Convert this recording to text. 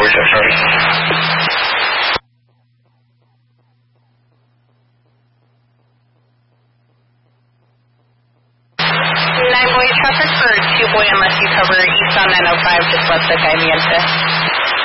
sorry. 9 Boy, traffic for 2 Boy unless you cover east on 905, just left the Guy Miente.